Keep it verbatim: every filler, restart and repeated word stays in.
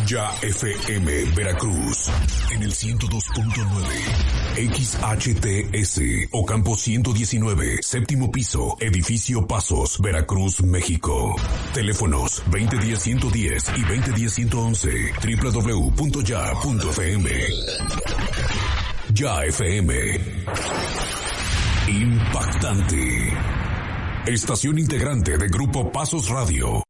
Ya F M Veracruz en el ciento dos punto nueve, X H T S Ocampo ciento diecinueve, séptimo piso, edificio Pasos, Veracruz, México. Teléfonos veinte diez ciento diez y veinte diez ciento once, doble u doble u doble u punto ya punto f m. Ya F M. Impactante. Estación integrante de Grupo Pasos Radio.